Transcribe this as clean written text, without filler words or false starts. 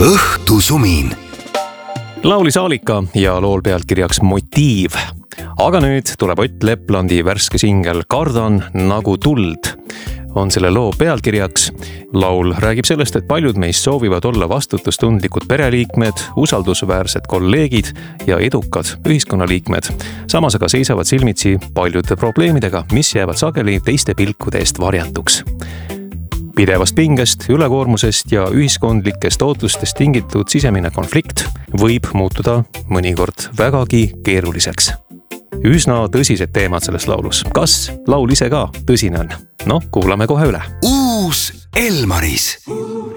õhtusumin. Laulis Aalika ja lool pealkirjaks Motiiv. Aga nüüd tuleb Ott Leplandi värske singel Kardan nagu tuld. On selle loo pealkirjaks. Laul räägib sellest, et paljud meist soovivad olla vastutustundlikud pereliikmed, usaldusväärsed kolleegid ja edukad ühiskonnaliikmed. Samas aga seisavad silmitsi paljude probleemidega, mis jäävad sageli teiste pilkude eest varjatuks. Pidevast pingest, ülekoormusest ja ühiskondlikest ootustest tingitud sisemine konflikt võib muutuda mõnikord vägagi keeruliseks. Üsna tõsised teemad selles laulus. Kas laul ise ka tõsine on? Kuulame kohe üle. Uus Elmaris.